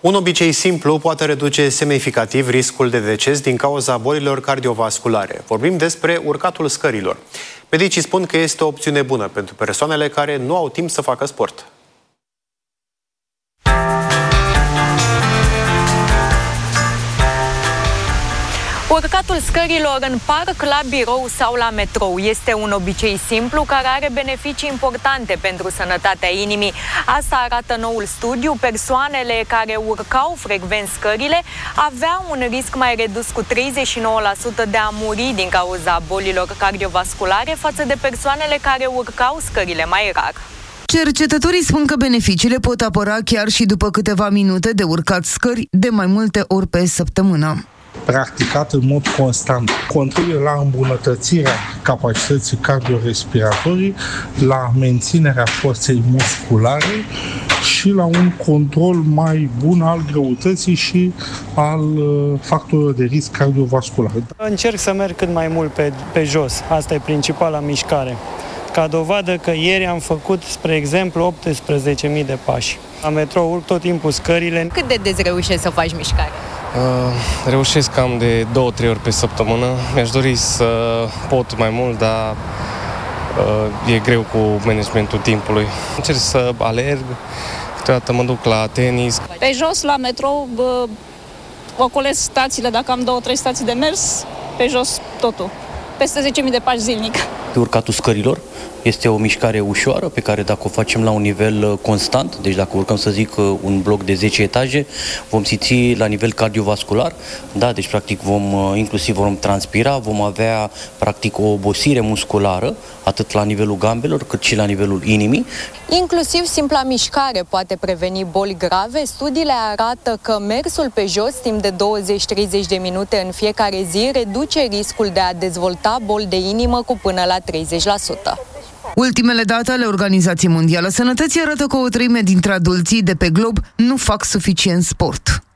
Un obicei simplu poate reduce semnificativ riscul de deces din cauza bolilor cardiovasculare. Vorbim despre urcatul scărilor. Medicii spun că este o opțiune bună pentru persoanele care nu au timp să facă sport. Urcatul scărilor în parc, la birou sau la metrou este un obicei simplu care are beneficii importante pentru sănătatea inimii. Asta arată noul studiu. Persoanele care urcau frecvent scările aveau un risc mai redus cu 39% de a muri din cauza bolilor cardiovasculare față de persoanele care urcau scările mai rar. Cercetătorii spun că beneficiile pot apăra chiar și după câteva minute de urcat scări de mai multe ori pe săptămână. Practicat în mod constant, contribuie la îmbunătățirea capacității cardiorespiratorii, la menținerea forței musculare și la un control mai bun al greutății și al factorilor de risc cardiovascular. Încerc să merg cât mai mult pe jos, asta e principala mișcare. Ca dovadă că ieri am făcut, spre exemplu, 18.000 de pași. La metrou urc tot timpul scările. Cât de des reușești să faci mișcare? Reușesc cam de 2-3 ori pe săptămână. Mi-aș dori să pot mai mult, dar e greu cu managementul timpului. Încerc să alerg, câteodată mă duc la tenis. Pe jos, la metrou, ocolesc stațiile, dacă am 2-3 stații de mers, pe jos totul. Peste 10.000 de pași zilnic. Urcatul scărilor este o mișcare ușoară pe care dacă o facem la un nivel constant, deci dacă urcăm, să zic, un bloc de 10 etaje, vom simți la nivel cardiovascular, da, deci practic inclusiv vom transpira, vom avea practic o obosire musculară, atât la nivelul gambelor cât și la nivelul inimii. Inclusiv simpla mișcare poate preveni boli grave. Studiile arată că mersul pe jos timp de 20-30 de minute în fiecare zi reduce riscul de a dezvolta boli de inimă cu până la 30%. Ultimele date ale Organizației Mondiale a Sănătății arată că o treime dintre adulții de pe glob nu fac suficient sport.